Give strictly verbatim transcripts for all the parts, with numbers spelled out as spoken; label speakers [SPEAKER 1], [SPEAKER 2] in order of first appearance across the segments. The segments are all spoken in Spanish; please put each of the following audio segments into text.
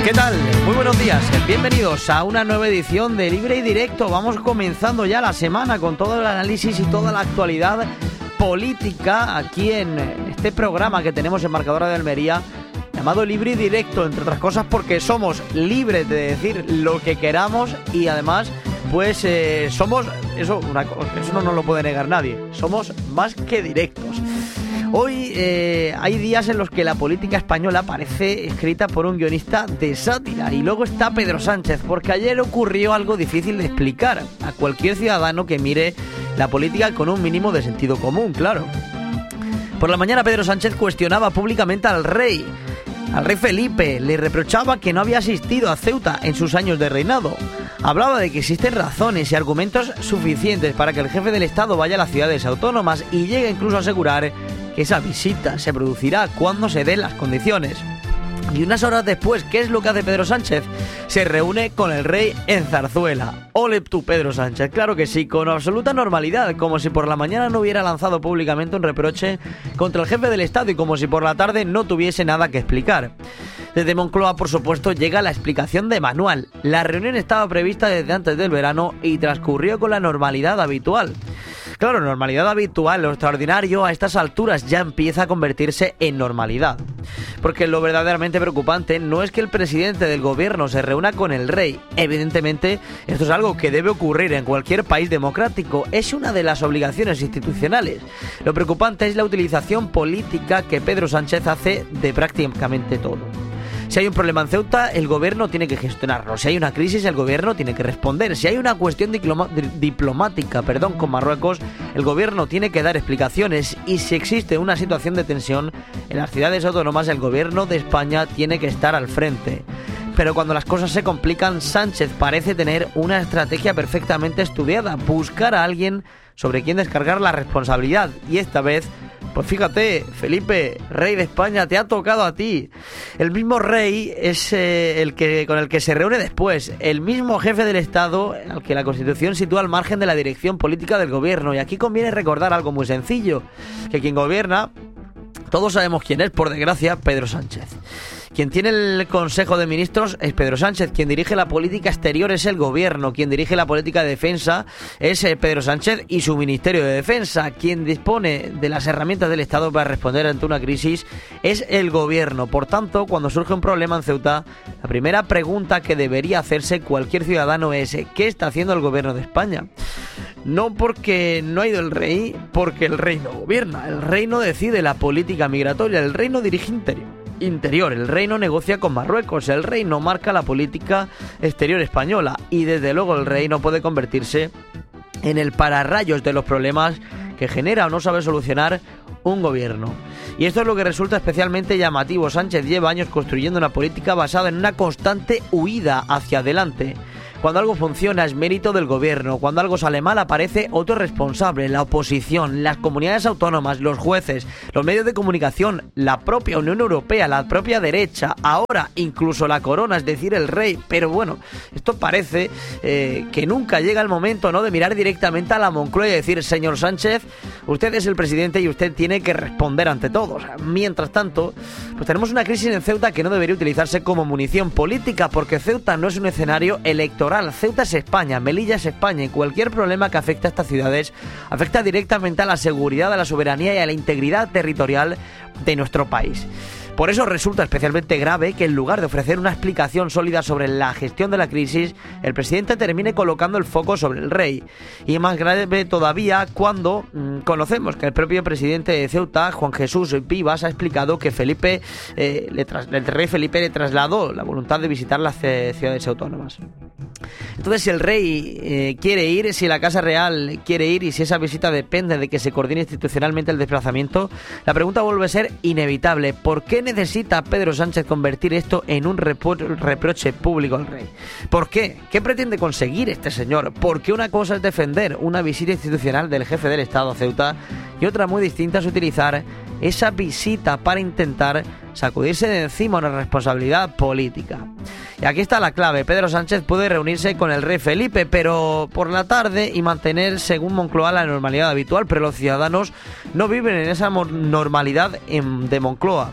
[SPEAKER 1] ¿Qué tal? Muy buenos días, bienvenidos a una nueva edición de Libre y Directo. Vamos comenzando ya la semana con todo el análisis y toda la actualidad política aquí en este programa que tenemos en Marcadora de Almería, llamado Libre y Directo, entre otras cosas porque somos libres de decir lo que queramos y además pues eh, somos, eso, una, eso no nos lo puede negar nadie, somos más que directos. Hoy eh, hay días en los que la política española parece escrita por un guionista de sátira. Y luego está Pedro Sánchez, porque ayer ocurrió algo difícil de explicar a cualquier ciudadano que mire la política con un mínimo de sentido común, claro. Por la mañana Pedro Sánchez cuestionaba públicamente al rey, al rey Felipe, le reprochaba que no había asistido a Ceuta en sus años de reinado. Hablaba de que existen razones y argumentos suficientes para que el jefe del Estado vaya a las ciudades autónomas y llega incluso a asegurar que esa visita se producirá cuando se den las condiciones. Y unas horas después, ¿qué es lo que hace Pedro Sánchez? Se reúne con el rey en Zarzuela. ¡Ole tú, Pedro Sánchez! Claro que sí, con absoluta normalidad, como si por la mañana no hubiera lanzado públicamente un reproche contra el jefe del Estado y como si por la tarde no tuviese nada que explicar. Desde Moncloa, por supuesto, llega la explicación de manual. La reunión estaba prevista desde antes del verano y transcurrió con la normalidad habitual. Claro, normalidad habitual, lo extraordinario a estas alturas ya empieza a convertirse en normalidad. Porque lo verdaderamente preocupante no es que el presidente del gobierno se reúna con el rey. Evidentemente, esto es algo que debe ocurrir en cualquier país democrático. Es una de las obligaciones institucionales. Lo preocupante es la utilización política que Pedro Sánchez hace de prácticamente todo. Si hay un problema en Ceuta, el gobierno tiene que gestionarlo. Si hay una crisis, el gobierno tiene que responder. Si hay una cuestión diploma- diplomática perdón, con Marruecos, el gobierno tiene que dar explicaciones. Y si existe una situación de tensión en las ciudades autónomas, el gobierno de España tiene que estar al frente. Pero cuando las cosas se complican, Sánchez parece tener una estrategia perfectamente estudiada. Buscar a alguien sobre quien descargar la responsabilidad. Y esta vez, pues fíjate, Felipe, rey de España, te ha tocado a ti. El mismo rey es eh, el que con el que se reúne después. El mismo jefe del Estado al que la Constitución sitúa al margen de la dirección política del gobierno. Y aquí conviene recordar algo muy sencillo. Que quien gobierna, todos sabemos quién es, por desgracia, Pedro Sánchez. Quien tiene el Consejo de Ministros es Pedro Sánchez. Quien dirige la política exterior es el gobierno. Quien dirige la política de defensa es Pedro Sánchez y su Ministerio de Defensa. Quien dispone de las herramientas del Estado para responder ante una crisis es el gobierno. Por tanto, cuando surge un problema en Ceuta, la primera pregunta que debería hacerse cualquier ciudadano es ¿qué está haciendo el gobierno de España? No porque no ha ido el rey, porque el rey no gobierna. El rey no decide la política migratoria, el rey no dirige interior. Interior, el rey no negocia con Marruecos, el rey no marca la política exterior española y desde luego el rey no puede convertirse en el pararrayos de los problemas que genera o no sabe solucionar un gobierno. Y esto es lo que resulta especialmente llamativo. Sánchez lleva años construyendo una política basada en una constante huida hacia adelante. Cuando algo funciona es mérito del gobierno, cuando algo sale mal aparece otro responsable, la oposición, las comunidades autónomas, los jueces, los medios de comunicación, la propia Unión Europea, la propia derecha, ahora incluso la corona, es decir, el rey. Pero bueno, esto parece eh, que nunca llega el momento, ¿no?, de mirar directamente a la Moncloa y decir, señor Sánchez, usted es el presidente y usted tiene que responder ante todos. Mientras tanto, pues tenemos una crisis en Ceuta que no debería utilizarse como munición política, porque Ceuta no es un escenario electoral. Ceuta es España, Melilla es España y cualquier problema que afecte a estas ciudades afecta directamente a la seguridad, a la soberanía y a la integridad territorial de nuestro país. Por eso resulta especialmente grave que en lugar de ofrecer una explicación sólida sobre la gestión de la crisis, el presidente termine colocando el foco sobre el rey. Y más grave todavía cuando mmm, conocemos que el propio presidente de Ceuta, Juan Jesús Vivas, ha explicado que Felipe, eh, le tras, el rey Felipe le trasladó la voluntad de visitar las eh, ciudades autónomas. Entonces, si el rey eh, quiere ir, si la Casa Real quiere ir y si esa visita depende de que se coordine institucionalmente el desplazamiento, la pregunta vuelve a ser inevitable. ¿Por qué necesita Pedro Sánchez convertir esto en un repro- reproche público al rey? ¿Por qué? ¿Qué pretende conseguir este señor? Porque una cosa es defender una visita institucional del jefe del Estado a Ceuta y otra muy distinta es utilizar esa visita para intentar sacudirse de encima una responsabilidad política. Y aquí está la clave. Pedro Sánchez puede reunirse con el rey Felipe, pero por la tarde y mantener, según Moncloa, la normalidad habitual, pero los ciudadanos no viven en esa normalidad de Moncloa.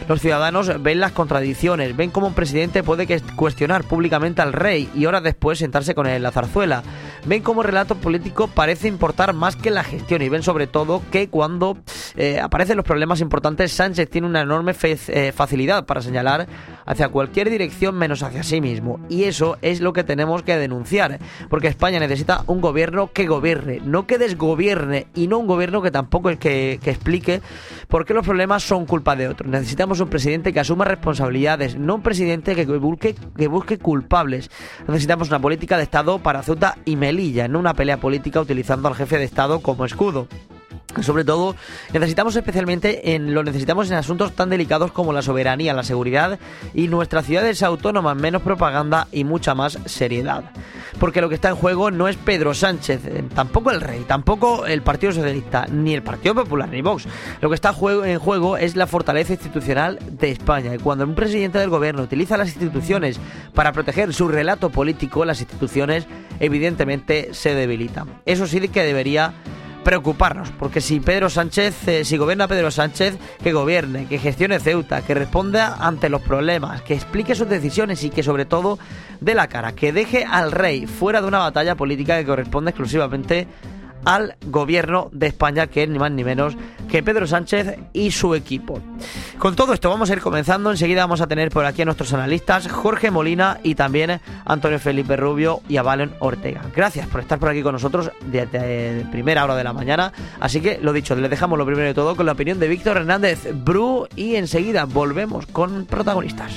[SPEAKER 1] Los ciudadanos ven las contradicciones, ven cómo un presidente puede cuestionar públicamente al rey y horas después sentarse con él en la zarzuela. Ven cómo el relato político parece importar más que la gestión y ven sobre todo que cuando eh, aparecen los problemas importantes, Sánchez tiene una enorme fe, eh, facilidad para señalar hacia cualquier dirección menos hacia sí mismo. Y eso es lo que tenemos que denunciar, porque España necesita un gobierno que gobierne, no que desgobierne, y no un gobierno que tampoco es que, que explique por qué los problemas son culpa de otros. Necesitamos un presidente que asuma responsabilidades, no un presidente que busque, que busque culpables. Necesitamos una política de Estado para Ceuta y Melilla, no una pelea política utilizando al jefe de Estado como escudo. Sobre todo, necesitamos especialmente en lo necesitamos en asuntos tan delicados como la soberanía, la seguridad y nuestras ciudades autónomas, menos propaganda y mucha más seriedad. Porque lo que está en juego no es Pedro Sánchez, tampoco el rey, tampoco el Partido Socialista, ni el Partido Popular, ni Vox. Lo que está en juego es la fortaleza institucional de España. Y cuando un presidente del gobierno utiliza las instituciones para proteger su relato político, las instituciones evidentemente se debilitan. Eso sí que debería preocuparnos, porque si Pedro Sánchez, eh, si gobierna Pedro Sánchez, que gobierne, que gestione Ceuta, que responda ante los problemas, que explique sus decisiones y que sobre todo dé la cara, que deje al rey fuera de una batalla política que corresponde exclusivamente al gobierno de España, que es ni más ni menos que Pedro Sánchez y su equipo. Con todo esto vamos a ir comenzando. Enseguida vamos a tener por aquí a nuestros analistas, Jorge Molina y también Antonio Felipe Rubio y a Valen Ortega. Gracias por estar por aquí con nosotros desde primera hora de la mañana. Así que, lo dicho, les dejamos lo primero de todo con la opinión de Víctor Hernández Bru y enseguida volvemos con protagonistas.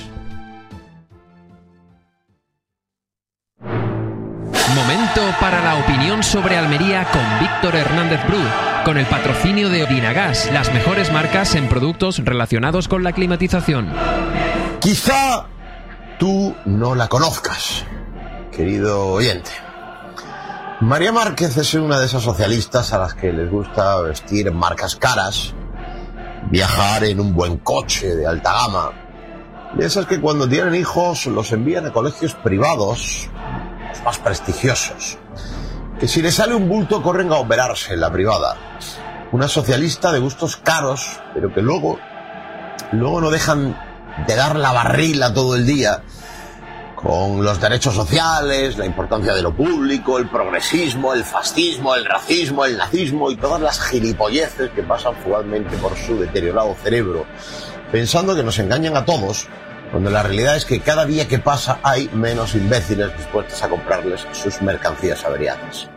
[SPEAKER 2] Momento para la opinión sobre Almería con Víctor Hernández Bru, con el patrocinio de Odinagas, las mejores marcas en productos relacionados con la climatización.
[SPEAKER 3] Quizá tú no la conozcas, querido oyente. María Márquez es una de esas socialistas a las que les gusta vestir marcas caras, viajar en un buen coche de alta gama, de esas que cuando tienen hijos los envían a colegios privados, los más prestigiosos, que si les sale un bulto corren a operarse en la privada. Una socialista de gustos caros, pero que luego, luego no dejan de dar la barrila todo el día con los derechos sociales, la importancia de lo público, el progresismo, el fascismo, el racismo, el nazismo y todas las gilipolleces que pasan fugazmente por su deteriorado cerebro, pensando que nos engañan a todos, cuando la realidad es que cada día que pasa hay menos imbéciles dispuestos a comprarles sus mercancías averiadas.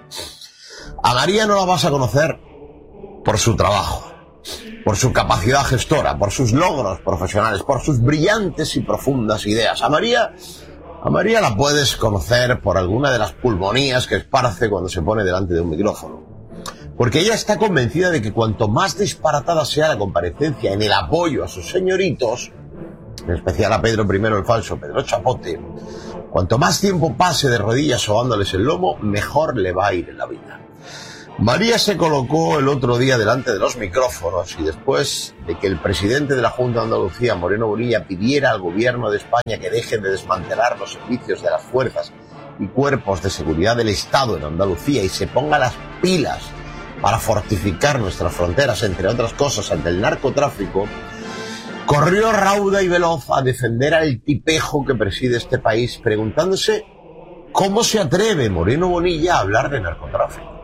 [SPEAKER 3] A María no la vas a conocer por su trabajo, por su capacidad gestora, por sus logros profesionales, por sus brillantes y profundas ideas. A María, a María la puedes conocer por alguna de las pulmonías que esparce cuando se pone delante de un micrófono. Porque ella está convencida de que cuanto más disparatada sea la comparecencia en el apoyo a sus señoritos, en especial a Pedro primero el falso, Pedro Chapote, cuanto más tiempo pase de rodillas sobándoles el lomo, mejor le va a ir en la vida. María se colocó el otro día delante de los micrófonos y después de que el presidente de la Junta de Andalucía, Moreno Bonilla, pidiera al gobierno de España que deje de desmantelar los servicios de las fuerzas y cuerpos de seguridad del Estado en Andalucía y se ponga las pilas para fortificar nuestras fronteras, entre otras cosas, ante el narcotráfico, corrió rauda y veloz a defender al tipejo que preside este país, preguntándose cómo se atreve Moreno Bonilla a hablar de narcotráfico.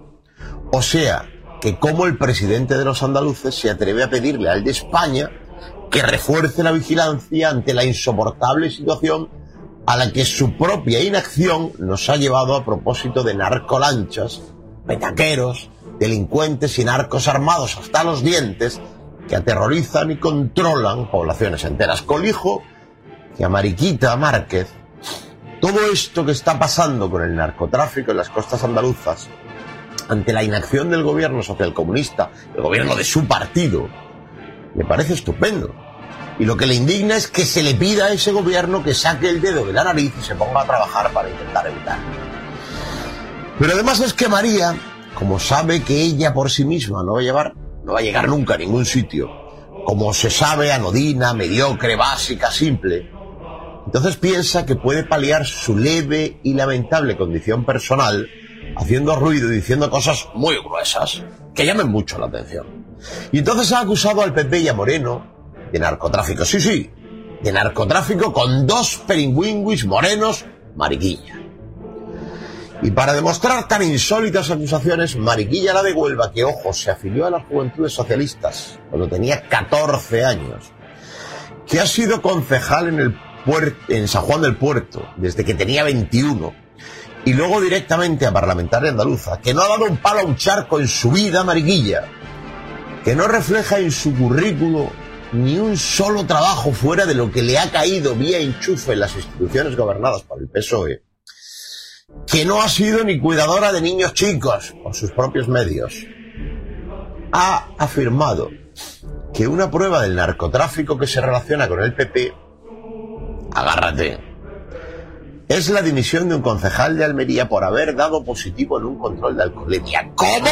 [SPEAKER 3] O sea, que cómo el presidente de los andaluces se atreve a pedirle al de España que refuerce la vigilancia ante la insoportable situación a la que su propia inacción nos ha llevado a propósito de narcolanchas, petaqueros, delincuentes y narcos armados hasta los dientes que aterrorizan y controlan poblaciones enteras. Colijo que a Mariquita Márquez todo esto que está pasando con el narcotráfico en las costas andaluzas, ante la inacción del gobierno socialcomunista, el gobierno de su partido, le parece estupendo. Y lo que le indigna es que se le pida a ese gobierno que saque el dedo de la nariz y se ponga a trabajar para intentar evitarlo. Pero además es que María, como sabe que ella por sí misma no va a llevar no va a llegar nunca a ningún sitio, como se sabe, anodina, mediocre, básica, simple, entonces piensa que puede paliar su leve y lamentable condición personal haciendo ruido y diciendo cosas muy gruesas que llamen mucho la atención. Y entonces ha acusado al P P y a Moreno de narcotráfico. Sí, sí, de narcotráfico con dos peringüinguis morenos, Mariquilla. Y para demostrar tan insólitas acusaciones, Mariquilla la de Huelva, que, ojo, se afilió a las Juventudes Socialistas cuando tenía catorce años, que ha sido concejal en, el puer- en San Juan del Puerto desde que tenía veintiuno, y luego directamente a parlamentaria andaluza, que no ha dado un palo a un charco en su vida, Mariquilla, que no refleja en su currículo ni un solo trabajo fuera de lo que le ha caído vía enchufe en las instituciones gobernadas por el P S O E, que no ha sido ni cuidadora de niños chicos por sus propios medios, ha afirmado que una prueba del narcotráfico que se relaciona con el P P, agárrate, es la dimisión de un concejal de Almería por haber dado positivo en un control de alcoholemia. ¿Cómo?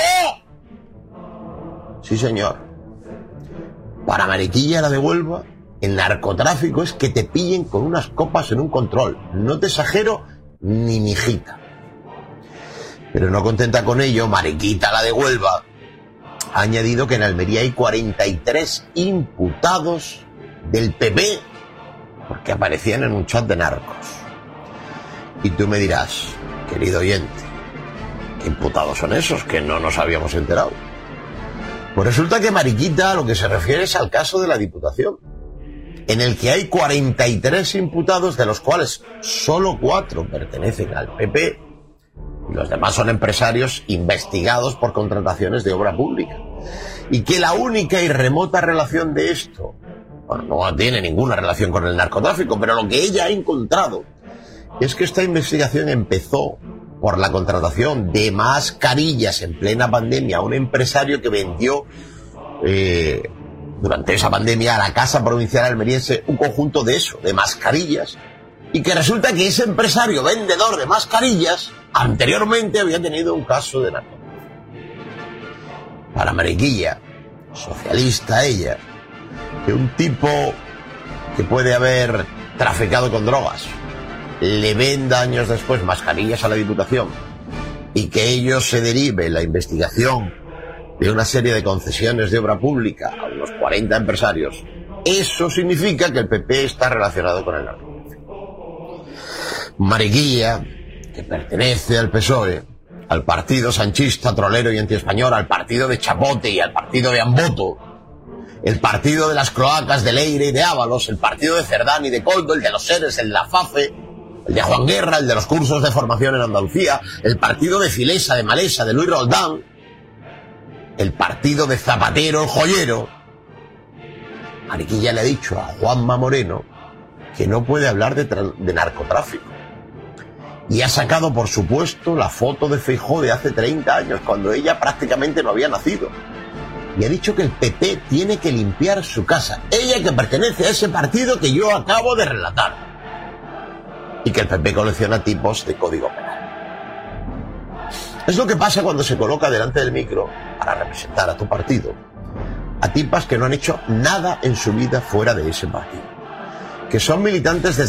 [SPEAKER 3] Sí, señor. Para Mariquilla la de Huelva, el narcotráfico es que te pillen con unas copas en un control. No te exagero ni mijita. Pero no contenta con ello, Mariquita la de Huelva ha añadido que en Almería hay cuarenta y tres imputados del P P porque aparecían en un chat de narcos. Y tú me dirás, querido oyente, ¿qué imputados son esos que no nos habíamos enterado? Pues resulta que Mariquita a lo que se refiere es al caso de la Diputación, en el que hay cuarenta y tres imputados, de los cuales solo cuatro pertenecen al P P, y los demás son empresarios investigados por contrataciones de obra pública. Y que la única y remota relación de esto, bueno, no tiene ninguna relación con el narcotráfico, pero lo que ella ha encontrado es que esta investigación empezó por la contratación de mascarillas en plena pandemia a un empresario que vendió eh, durante esa pandemia a la Casa Provincial Almeriense un conjunto de eso, de mascarillas, y que resulta que ese empresario vendedor de mascarillas anteriormente había tenido un caso de narcotráfico. Para Mariquilla, socialista ella, que un tipo que puede haber traficado con drogas le venda años después mascarillas a la Diputación y que ello se derive en la investigación de una serie de concesiones de obra pública a unos cuarenta empresarios, eso significa que el P P está relacionado con el narcotráfico. Mariquilla, que pertenece al P S O E, al partido sanchista, trolero y antiespañol, al partido de Chapote y al partido de Amboto, el partido de las cloacas de Leire y de Ábalos, el partido de Cerdán y de Coldo, el de los Seres, el de la FAFE, el de Juan Guerra, el de los cursos de formación en Andalucía, el partido de Filesa, de Malesa, de Luis Roldán, el partido de Zapatero, el joyero. Mariquilla le ha dicho a Juanma Moreno que no puede hablar de, de narcotráfico. Y ha sacado, por supuesto, la foto de Feijóo de hace treinta años, cuando ella prácticamente no había nacido. Y ha dicho que el P P tiene que limpiar su casa. Ella, que pertenece a ese partido que yo acabo de relatar. Y que el P P colecciona tipos de código penal. Es lo que pasa cuando se coloca delante del micro para representar a tu partido a tipas que no han hecho nada en su vida fuera de ese partido, que son militantes desde